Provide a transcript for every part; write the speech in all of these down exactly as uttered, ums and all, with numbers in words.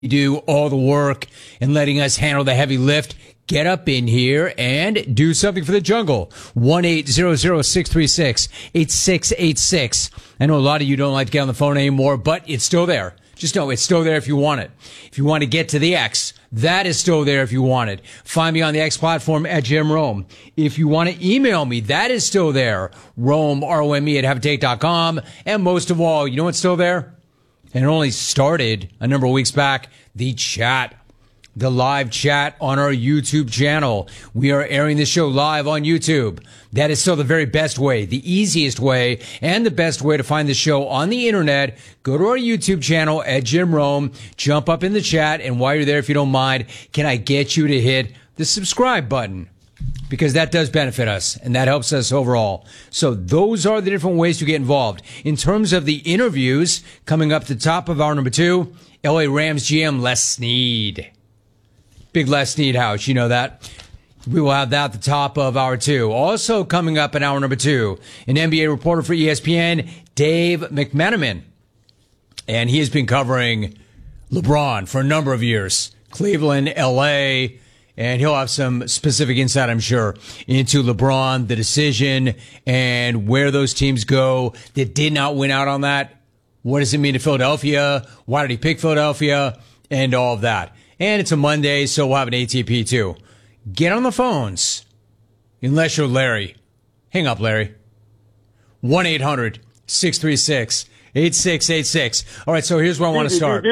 do all the work and letting us handle the heavy lift. Get up in here and do something for the jungle. one eight hundred six three six eight six eight six. I know a lot of you don't like to get on the phone anymore, but it's still there. Just know it's still there if you want it. If you want to get to the X, that is still there if you want it. Find me on the X platform at Jim Rome. If you want to email me, that is still there. Rome, R O M E at have a take dot com. And most of all, you know what's still there? And it only started a number of weeks back, the chat. The live chat on our YouTube channel. We are airing this show live on YouTube. That is still the very best way, the easiest way, and the best way to find the show on the internet. Go to our YouTube channel at Jim Rome, jump up in the chat, and while you're there, if you don't mind, can I get you to hit the subscribe button? Because that does benefit us, and that helps us overall. So those are the different ways to get involved. In terms of the interviews, coming up to the top of hour number two, L A Rams G M Les Snead. Big Les Snead house, you know that. We will have that at the top of hour two. Also coming up in hour number two, an N B A reporter for E S P N, Dave McMenamin. And he has been covering LeBron for a number of years. Cleveland, L A, and he'll have some specific insight, I'm sure, into LeBron, the decision, and where those teams go that did not win out on that. What does it mean to Philadelphia? Why did he pick Philadelphia? And all of that. And it's a Monday, so we'll have an A T P too. Get on the phones. Unless you're Larry. Hang up, Larry. one eight hundred six three six eight six eight six. All right, so here's where I want to start.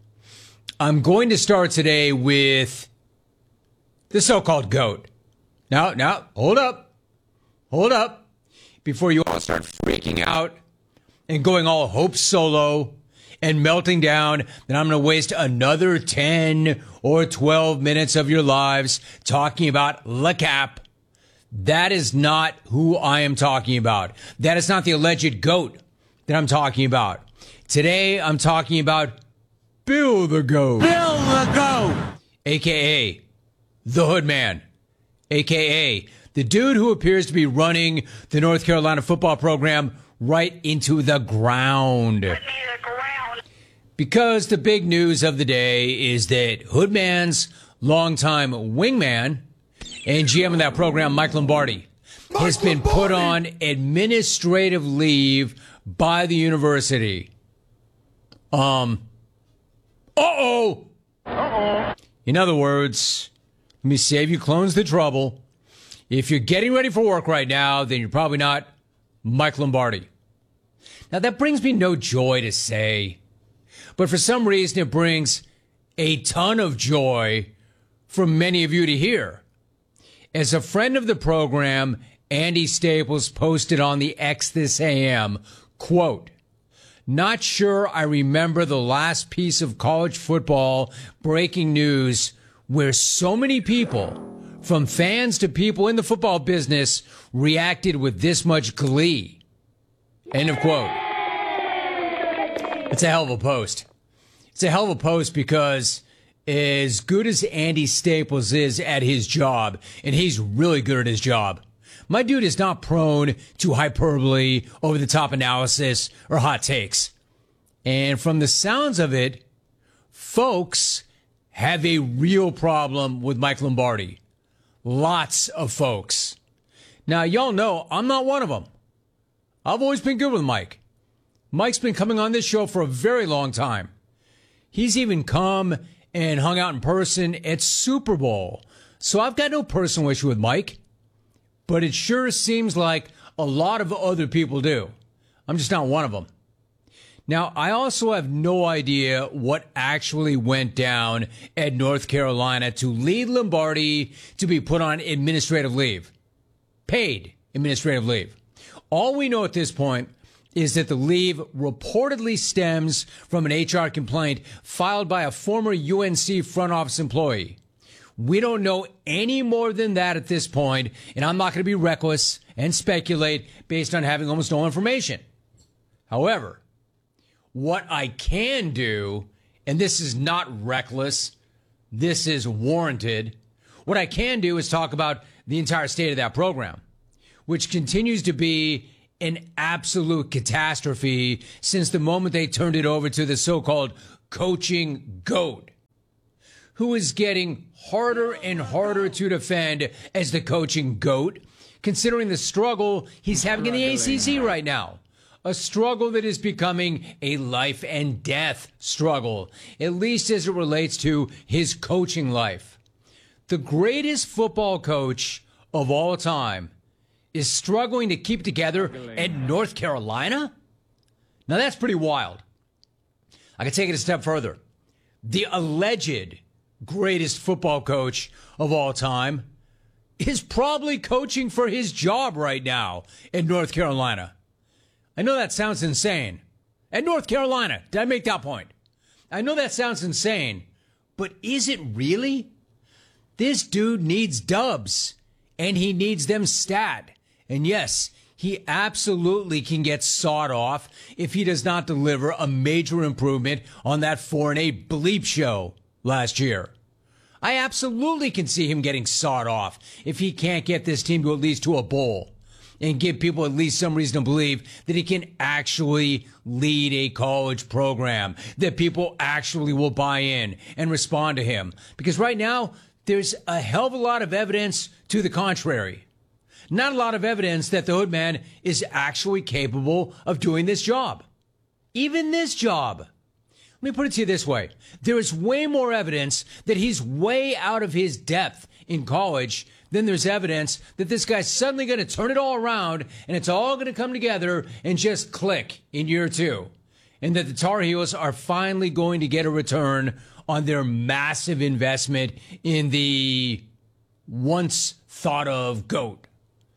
I'm going to start today with the so-called GOAT. Now, now, hold up. Hold up. Before you all start freaking out and going all Hope Solo and melting down, then I'm going to waste another ten or twelve minutes of your lives talking about Le Cap. That is not who I am talking about. That is not the alleged GOAT that I'm talking about. Today, I'm talking about Bill the GOAT. Bill the GOAT! A K A the Hood Man. A K A the dude who appears to be running the North Carolina football program right into the ground. Because the big news of the day is that Hoodman's longtime wingman and G M of that program, Mike Lombardi, Mike has been Lombardi. put on administrative leave by the university. Um, uh-oh. Uh-oh. In other words, let me save you clones the trouble. If you're getting ready for work right now, then you're probably not Mike Lombardi. Now, that brings me no joy to say, but for some reason, it brings a ton of joy for many of you to hear. As a friend of the program, Andy Staples posted on the X this A M, quote, "Not sure I remember the last piece of college football breaking news where so many people, from fans to people in the football business, reacted with this much glee." End of quote. It's a hell of a post. It's a hell of a post because as good as Andy Staples is at his job, and he's really good at his job, my dude is not prone to hyperbole, over-the-top analysis, or hot takes. And from the sounds of it, folks have a real problem with Mike Lombardi. Lots of folks. Now, y'all know I'm not one of them. I've always been good with Mike. Mike's been coming on this show for a very long time. He's even come and hung out in person at Super Bowl. So I've got no personal issue with Mike. But it sure seems like a lot of other people do. I'm just not one of them. Now, I also have no idea what actually went down at North Carolina to lead Lombardi to be put on administrative leave. Paid administrative leave. All we know at this point is that the leave reportedly stems from an H R complaint filed by a former U N C front office employee. We don't know any more than that at this point, and I'm not going to be reckless and speculate based on having almost no information. However, what I can do, and this is not reckless, this is warranted, what I can do is talk about the entire state of that program, which continues to be an absolute catastrophe since the moment they turned it over to the so-called coaching GOAT, who is getting harder and harder to defend as the coaching GOAT, considering the struggle he's having in the A C C right now. A struggle that is becoming a life and death struggle, at least as it relates to his coaching life. The greatest football coach of all time is struggling to keep together at North Carolina? Now that's pretty wild. I can take it a step further. The alleged greatest football coach of all time is probably coaching for his job right now in North Carolina. I know that sounds insane. At North Carolina, did I make that point? I know that sounds insane, but is it really? This dude needs dubs, and he needs them stat. And yes, he absolutely can get sawed off if he does not deliver a major improvement on that four and eight bleep show last year. I absolutely can see him getting sawed off if he can't get this team to at least to a bowl and give people at least some reason to believe that he can actually lead a college program, that people actually will buy in and respond to him. Because right now, there's a hell of a lot of evidence to the contrary. Not a lot of evidence that the Hoodman is actually capable of doing this job. Even this job. Let me put it to you this way. There is way more evidence that he's way out of his depth in college than there's evidence that this guy's suddenly going to turn it all around and it's all going to come together and just click in year two. And that the Tar Heels are finally going to get a return on their massive investment in the once thought of GOAT.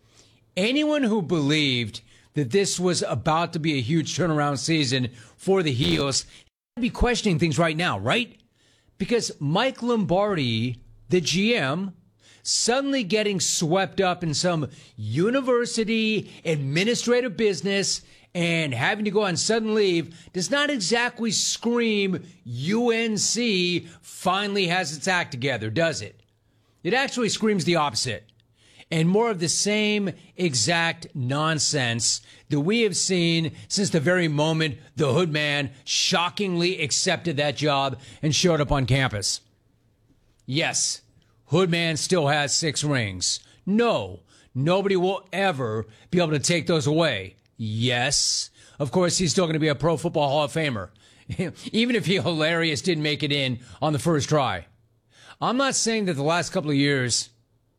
Anyone who believed that this was about to be a huge turnaround season for the Heels had to be questioning things right now, right? Because Mike Lombardi, the G M, suddenly getting swept up in some university administrative business and having to go on sudden leave does not exactly scream U N C finally has its act together, does it? It actually screams the opposite. And more of the same exact nonsense that we have seen since the very moment the Hoodman shockingly accepted that job and showed up on campus. Yes, Hoodman still has six rings. No, nobody will ever be able to take those away. Yes, of course, he's still going to be a Pro Football Hall of Famer, even if he hilarious didn't make it in on the first try. I'm not saying that the last couple of years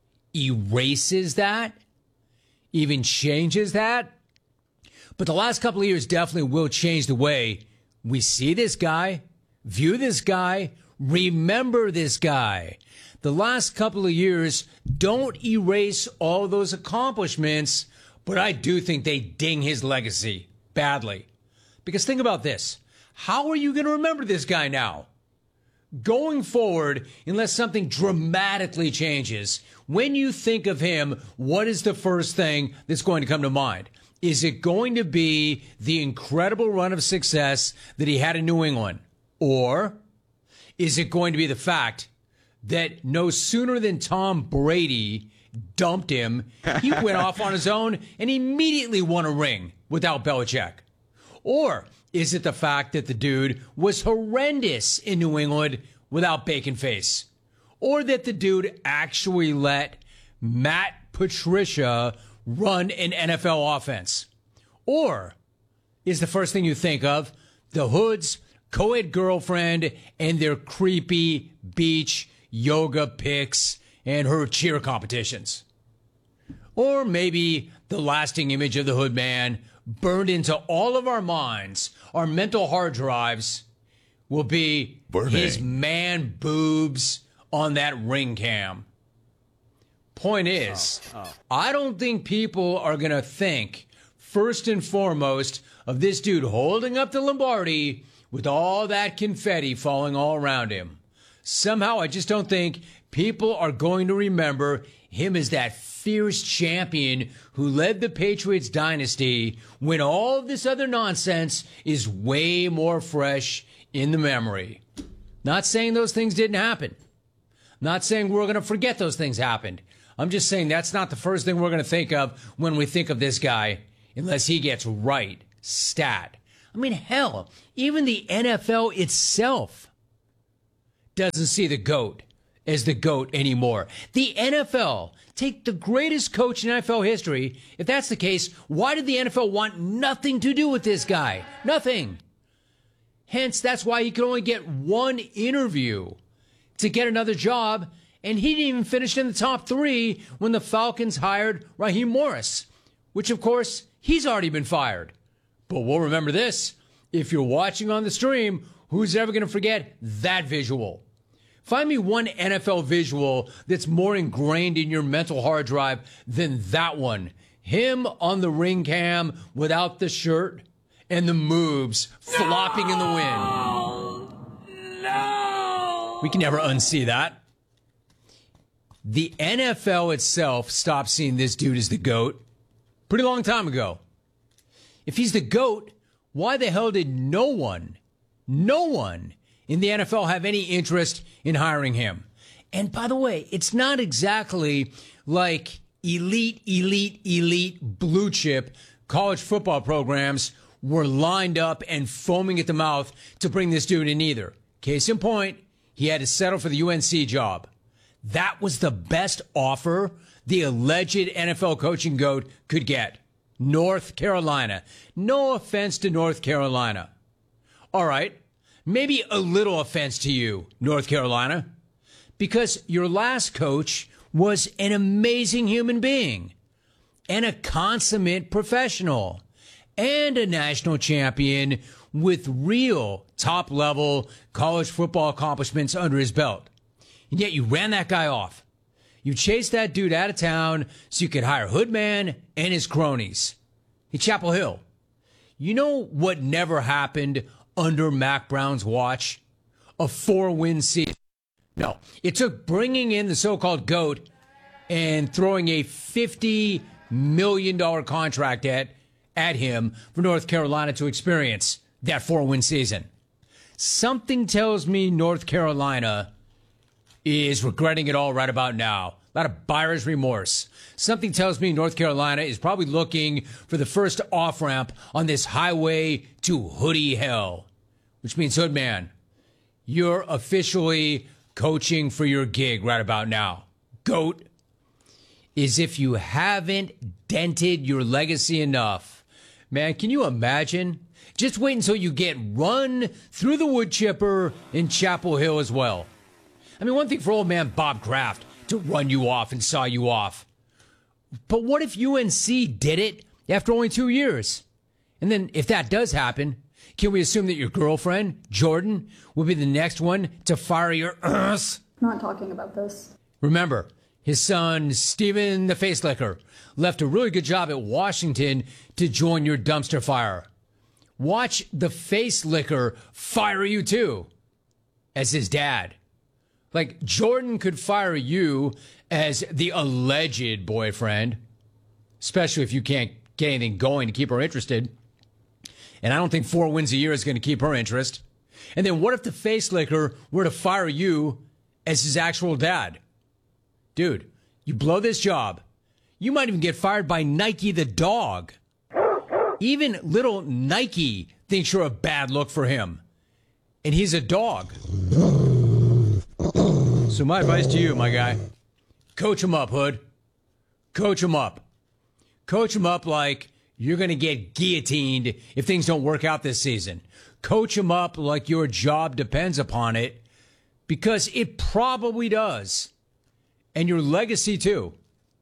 erases that, even changes that, but the last couple of years definitely will change the way we see this guy, view this guy, remember this guy. The last couple of years don't erase all those accomplishments, but I do think they ding his legacy badly. Because think about this. How are you going to remember this guy now? Going forward, unless something dramatically changes, when you think of him, what is the first thing that's going to come to mind? Is it going to be the incredible run of success that he had in New England? Or is it going to be the fact that no sooner than Tom Brady dumped him, he went off on his own and immediately won a ring without Belichick? Or is it the fact that the dude was horrendous in New England without Bacon Face? Or that the dude actually let Matt Patricia run an N F L offense? Or is the first thing you think of the Hood's co-ed girlfriend and their creepy beach yoga pics and her cheer competitions? Or maybe the lasting image of the Hoodman burned into all of our minds, our mental hard drives, will be Burning. His man boobs on that ring cam. Point is, oh, oh. I don't think people are going to think, first and foremost, of this dude holding up the Lombardi with all that confetti falling all around him. Somehow, I just don't think people are going to remember him as that fierce champion who led the Patriots dynasty when all of this other nonsense is way more fresh in the memory. Not saying those things didn't happen. Not saying we're going to forget those things happened. I'm just saying that's not the first thing we're going to think of when we think of this guy, unless he gets right stat. I mean, hell, even the N F L itself doesn't see the GOAT as the GOAT anymore. The N F L, take the greatest coach in N F L history. If that's the case, why did the N F L want nothing to do with this guy? Nothing. Hence, that's why he could only get one interview to get another job, and he didn't even finish in the top three when the Falcons hired Raheem Morris, which, of course, he's already been fired. But we'll remember this. If you're watching on the stream, who's ever going to forget that visual? Find me one N F L visual that's more ingrained in your mental hard drive than that one. Him on the ring cam without the shirt and the moves flopping in the wind. No! We can never unsee that. The N F L itself stopped seeing this dude as the GOAT pretty long time ago. If he's the GOAT, why the hell did no one, no one in the N F L have any interest in hiring him? And by the way, it's not exactly like elite, elite, elite blue chip college football programs were lined up and foaming at the mouth to bring this dude in either. Case in point, he had to settle for the U N C job. That was the best offer the alleged N F L coaching GOAT could get. North Carolina. No offense to North Carolina. All right. Maybe a little offense to you, North Carolina, because your last coach was an amazing human being and a consummate professional and a national champion with real top-level college football accomplishments under his belt. And yet you ran that guy off. You chased that dude out of town so you could hire Hoodman and his cronies. Hey, Chapel Hill, you know what never happened under Mac Brown's watch? A four-win season. No, it took bringing in the so-called GOAT and throwing a fifty million dollars contract at, at him for North Carolina to experience that four-win season. Something tells me North Carolina is regretting it all right about now. A lot of buyer's remorse. Something tells me North Carolina is probably looking for the first off-ramp on this highway to hoodie hell. Which means, Hoodman, you're officially coaching for your gig right about now. GOAT is if you haven't dented your legacy enough. Man, can you imagine? Just wait until you get run through the wood chipper in Chapel Hill as well. I mean, one thing for old man Bob Kraft to run you off and saw you off. But what if U N C did it after only two years? And then if that does happen, can we assume that your girlfriend, Jordan, will be the next one to fire your ass? Not talking about this. Remember, his son, Steven the Facelicker, left a really good job at Washington to join your dumpster fire. Watch the Facelicker fire you too, as his dad. Like, Jordan could fire you as the alleged boyfriend, especially if you can't get anything going to keep her interested. And I don't think four wins a year is going to keep her interest. And then what if the Facelicker were to fire you as his actual dad? Dude, you blow this job, you might even get fired by Nike the dog. Even little Nike thinks you're a bad look for him. And he's a dog. So my advice to you, my guy, coach him up, Hood. Coach him up. Coach him up like you're going to get guillotined if things don't work out this season. Coach him up like your job depends upon it, because it probably does. And your legacy, too.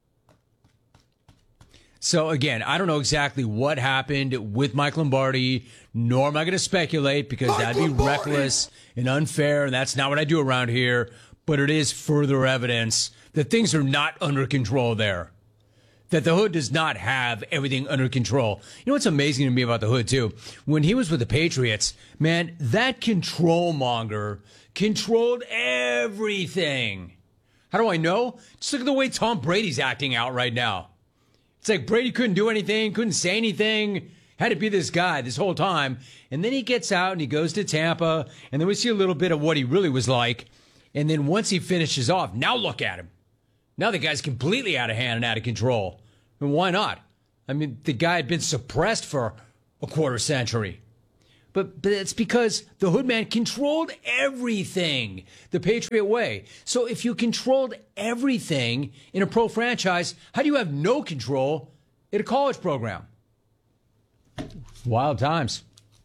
So, again, I don't know exactly what happened with Mike Lombardi, nor am I going to speculate, because Mike that'd be Lombardi. Reckless and unfair, and that's not what I do around here. But it is further evidence that things are not under control there. That the Hood does not have everything under control. You know what's amazing to me about the Hood, too? When he was with the Patriots, man, that control monger controlled everything. How do I know? Just look at the way Tom Brady's acting out right now. It's like Brady couldn't do anything, couldn't say anything, had to be this guy this whole time. And then he gets out and he goes to Tampa, and then we see a little bit of what he really was like. And then once he finishes off, now look at him. Now the guy's completely out of hand and out of control. And why not? I mean, the guy had been suppressed for a quarter century. But, but it's because the Hoodman controlled everything the Patriot way. So if you controlled everything in a pro franchise, how do you have no control in a college program? Wild times.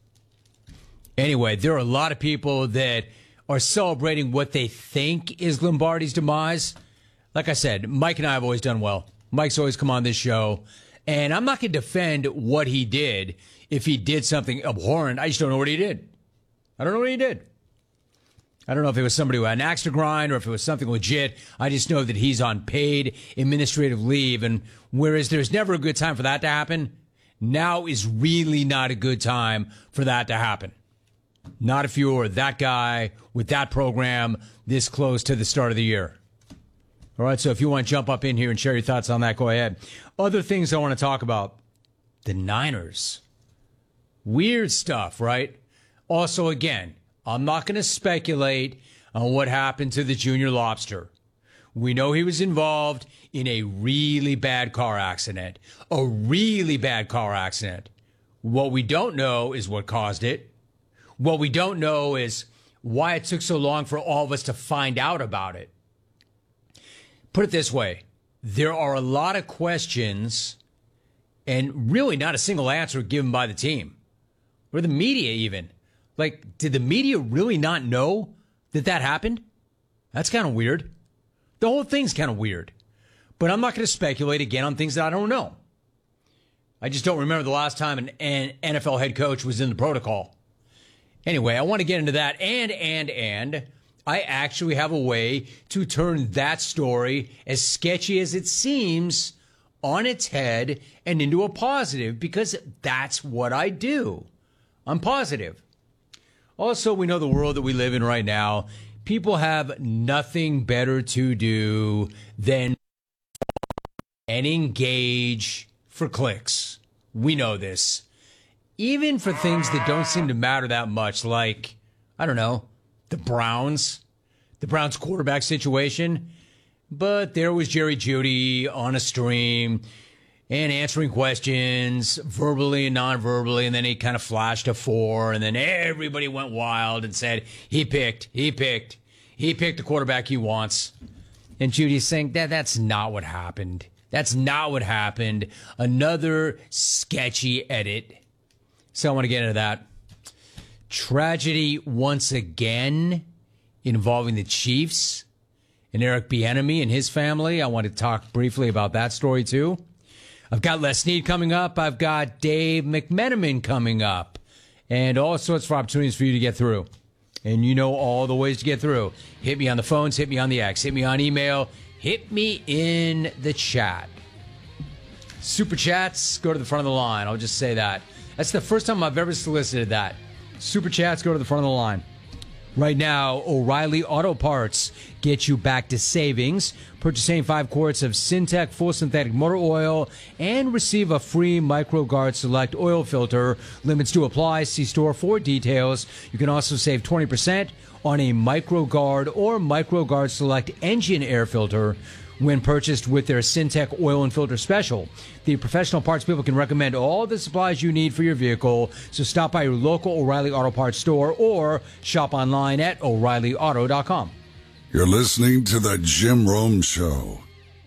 Anyway, there are a lot of people that are celebrating what they think is Lombardi's demise. Like I said, Mike and I have always done well. Mike's always come on this show. And I'm not going to defend what he did if he did something abhorrent. I just don't know what he did. I don't know what he did. I don't know if it was somebody who had an axe to grind or if it was something legit. I just know that he's on paid administrative leave. And whereas there's never a good time for that to happen, now is really not a good time for that to happen. Not if you're that guy with that program this close to the start of the year. All right, so if you want to jump up in here and share your thoughts on that, go ahead. Other things I want to talk about. The Niners. Weird stuff, right? Also, again, I'm not going to speculate on what happened to the Junior Lobster. We know he was involved in a really bad car accident. A really bad car accident. What we don't know is what caused it. What we don't know is why it took so long for all of us to find out about it. Put it this way. There are a lot of questions and really not a single answer given by the team or the media even. Like, did the media really not know that that happened? That's kind of weird. The whole thing's kind of weird. But I'm not going to speculate again on things that I don't know. I just don't remember the last time an N F L head coach was in the protocol. Anyway, I want to get into that. And, and, and... I actually have a way to turn that story, as sketchy as it seems, on its head and into a positive, because that's what I do. I'm positive. Also, we know the world that we live in right now. People have nothing better to do than and engage for clicks. We know this. Even for things that don't seem to matter that much, like, I don't know, the Browns, the Browns quarterback situation. But there was Jerry Jeudy on a stream and answering questions verbally and non-verbally. And then he kind of flashed a four. And then everybody went wild and said, he picked, he picked, he picked the quarterback he wants. And Judy's saying that that's not what happened. That's not what happened. Another sketchy edit. So I want to get into that. Tragedy once again involving the Chiefs and Eric Bieniemy and his family. I want to talk briefly about that story too. I've got Les Snead coming up. I've got Dave McMenamin coming up. And all sorts of opportunities for you to get through. And you know all the ways to get through. Hit me on the phones, hit me on the X, hit me on email, hit me in the chat. Super chats, go to the front of the line. I'll just say that. That's the first time I've ever solicited that. Super chats, go to the front of the line. Right now, O'Reilly Auto Parts get you back to savings. Purchasing five quarts of Syntec full synthetic motor oil and receive a free MicroGuard Select oil filter. Limits do apply. See store for details. You can also save twenty percent on a MicroGuard or MicroGuard Select engine air filter when purchased with their Syntec oil and filter special. The professional parts people can recommend all the supplies you need for your vehicle, so stop by your local O'Reilly Auto Parts store or shop online at O'Reilly Auto dot com. You're listening to The Jim Rome Show.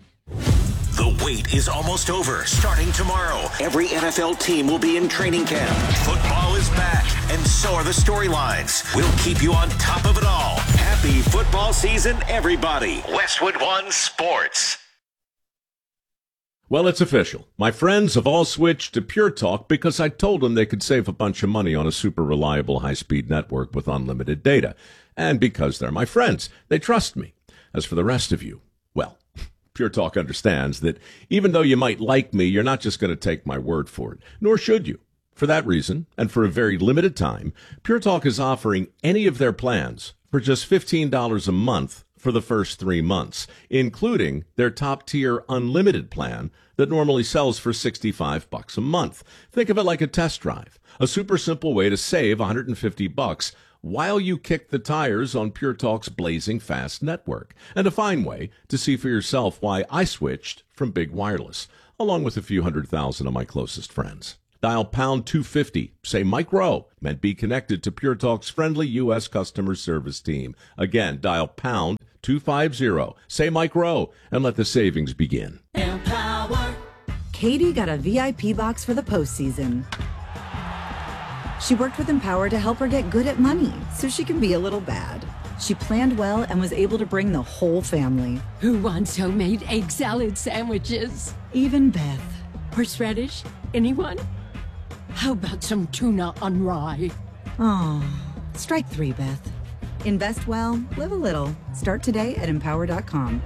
The wait is almost over. Starting tomorrow, every N F L team will be in training camp. Football is back, and so are the storylines. We'll keep you on top of it all. Happy football season, everybody. Westwood One Sports. Well, it's official. My friends have all switched to Pure Talk because I told them they could save a bunch of money on a super reliable high-speed network with unlimited data. And because they're my friends, they trust me. As for the rest of you, well, Pure Talk understands that even though you might like me, you're not just going to take my word for it, nor should you. For that reason, and for a very limited time, Pure Talk is offering any of their plans for just fifteen dollars a month for the first three months, including their top-tier unlimited plan that normally sells for sixty-five bucks a month. Think of it like a test drive, a super simple way to save one hundred fifty bucks while you kick the tires on Pure Talk's blazing fast network, and a fine way to see for yourself why I switched from Big Wireless, along with a few hundred thousand of my closest friends. Dial pound two fifty. Say Mike Rowe and be connected to Pure Talk's friendly U S customer service team. Again, dial pound two fifty. Say Mike Rowe and let the savings begin. Empower. Katie got a V I P box for the postseason. She worked with Empower to help her get good at money so she can be a little bad. She planned well and was able to bring the whole family. Who wants homemade egg salad sandwiches? Even Beth. Horseradish? Anyone? How about some tuna on rye? Oh, strike three, Beth. Invest well, live a little. Start today at empower dot com.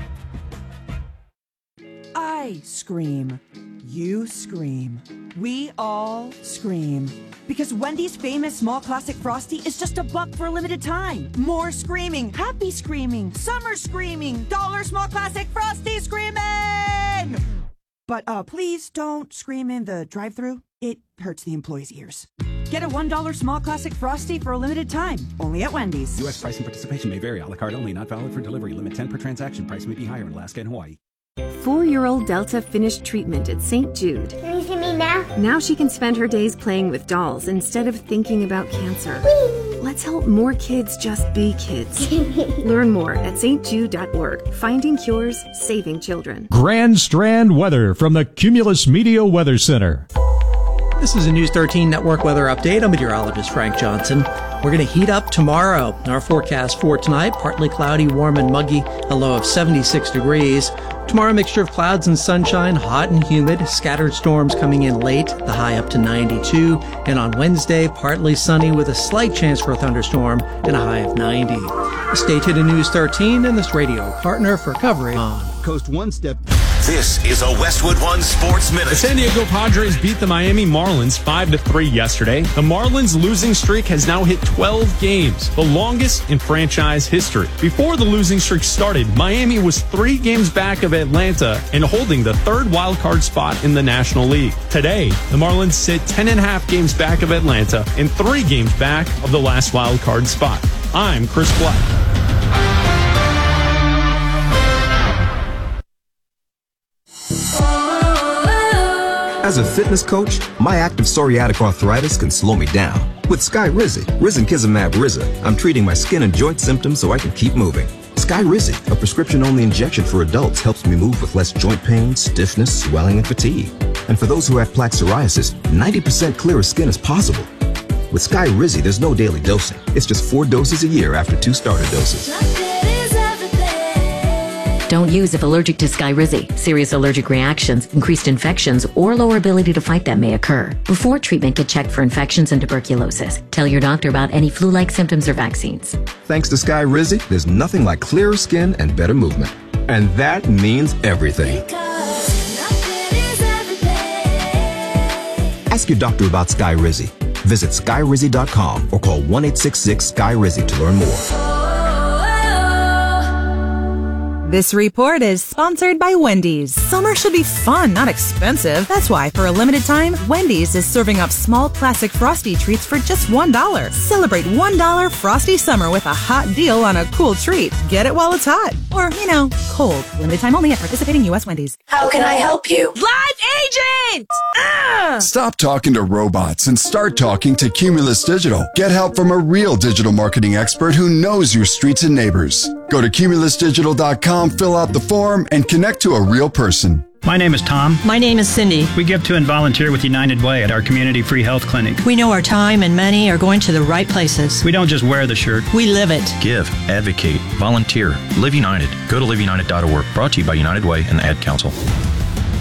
I scream. You scream. We all scream. Because Wendy's famous small classic Frosty is just a buck for a limited time. More screaming, happy screaming, summer screaming, dollar small classic Frosty screaming! But uh, please don't scream in the drive-thru. It hurts the employees' ears. Get a one dollar small classic Frosty for a limited time, only at Wendy's. U S price and participation may vary. A la carte only, not valid for delivery. Limit ten per transaction. Price may be higher in Alaska and Hawaii. Four-year-old Delta finished treatment at Saint Jude. Can you see me now? Now she can spend her days playing with dolls instead of thinking about cancer. Whee! Let's help more kids just be kids. Learn more at S T jude dot org. Finding cures, saving children. Grand Strand weather from the Cumulus Media Weather Center. This is a News thirteen Network weather update. I'm meteorologist Frank Johnson. We're going to heat up tomorrow. Our forecast for tonight, partly cloudy, warm and muggy, a low of seventy-six degrees. Tomorrow, a mixture of clouds and sunshine, hot and humid, scattered storms coming in late, the high up to ninety-two. And on Wednesday, partly sunny with a slight chance for a thunderstorm and a high of ninety. Stay tuned to News thirteen and this radio partner for coverage on Coast One Step. This is a Westwood One Sports Minute. The San Diego Padres beat the Miami Marlins five to three yesterday. The Marlins' losing streak has now hit twelve games, the longest in franchise history. Before the losing streak started, Miami was three games back of Atlanta and holding the third wildcard spot in the National League. Today, the Marlins sit ten and a half games back of Atlanta and three games back of the last wildcard spot. I'm Chris Black. As a fitness coach, my active psoriatic arthritis can slow me down. With Skyrizi, Risankizumab Riza, I'm treating my skin and joint symptoms so I can keep moving. Skyrizi, a prescription-only injection for adults, helps me move with less joint pain, stiffness, swelling, and fatigue. And for those who have plaque psoriasis, ninety percent clearer skin is possible. With Skyrizi, there's no daily dosing. It's just four doses a year after two starter doses. Don't use if allergic to Skyrizi. Serious allergic reactions, increased infections, or lower ability to fight them may occur. Before treatment, get checked for infections and tuberculosis. Tell your doctor about any flu-like symptoms or vaccines. Thanks to Skyrizi, there's nothing like clearer skin and better movement. And that means everything. Ask your doctor about Skyrizi. Visit Skyrizi dot com or call one eight six six Skyrizi to learn more. This report is sponsored by Wendy's. Summer should be fun, not expensive. That's why, for a limited time, Wendy's is serving up small classic Frosty treats for just one dollar. Celebrate one dollar Frosty Summer with a hot deal on a cool treat. Get it while it's hot. Or, you know, cold. Limited time only at participating U S Wendy's. How can I help you? Live agent! Ah! Stop talking to robots and start talking to Cumulus Digital. Get help from a real digital marketing expert who knows your streets and neighbors. Go to cumulus digital dot com, fill out the form, and connect to a real person. My name is Tom. My name is Cindy. We give to and volunteer with United Way at our community free health clinic. We know our time and money are going to the right places. We don't just wear the shirt. We live it. Give, advocate, volunteer, Live United. Go to live united dot org. Brought to you by United Way and the Ad Council.